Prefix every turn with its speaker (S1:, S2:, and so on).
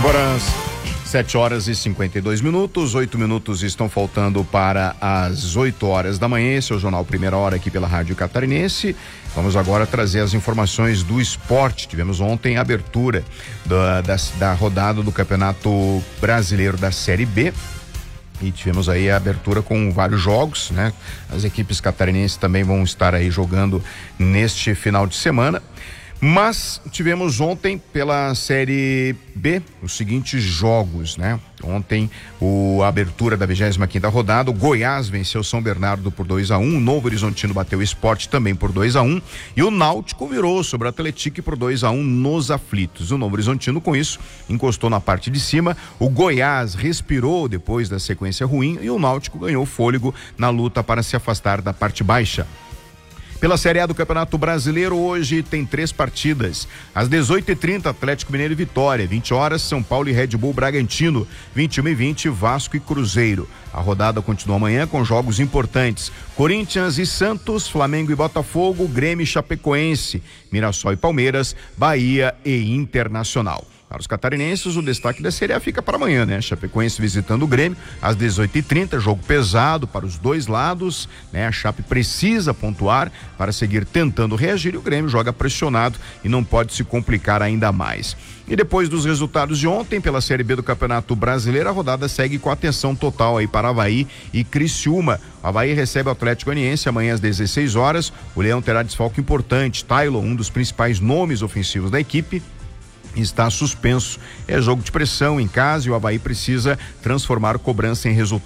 S1: Agora 7h52, 8 minutos estão faltando para as 8 horas da manhã. Esse é o Jornal Primeira Hora aqui pela Rádio Catarinense. Vamos agora trazer as informações do esporte. Tivemos ontem a abertura da rodada do Campeonato Brasileiro da Série B. E tivemos aí a abertura com vários jogos, né? As equipes catarinenses também vão estar aí jogando neste final de semana. Mas tivemos ontem pela Série B os seguintes jogos, né? Ontem a abertura da 25ª rodada, o Goiás venceu São Bernardo por 2-1, o Novo Horizontino bateu o Sport também por 2-1 e o Náutico virou sobre o Atlético por 2-1 nos aflitos. O Novo Horizontino com isso encostou na parte de cima, o Goiás respirou depois da sequência ruim e o Náutico ganhou fôlego na luta para se afastar da parte baixa. Pela Série A do Campeonato Brasileiro, hoje tem 3 partidas. Às 18h30, Atlético Mineiro e Vitória. 20 horas, São Paulo e Red Bull Bragantino. 21h20, Vasco e Cruzeiro. A rodada continua amanhã com jogos importantes. Corinthians e Santos, Flamengo e Botafogo, Grêmio e Chapecoense, Mirassol e Palmeiras, Bahia e Internacional. Para os catarinenses, o destaque da Série A fica para amanhã, né? Chapecoense visitando o Grêmio às 18h30, jogo pesado para os dois lados, né? A Chape precisa pontuar para seguir tentando reagir e o Grêmio joga pressionado e não pode se complicar ainda mais. E depois dos resultados de ontem, pela Série B do Campeonato Brasileiro, a rodada segue com atenção total aí para Avaí e Criciúma. O Avaí recebe o Atlético Goianiense amanhã às 16 horas. O Leão terá desfalque importante. Taylor, um dos principais nomes ofensivos da equipe, está suspenso. É jogo de pressão em casa e o Avaí precisa transformar cobrança em resultado.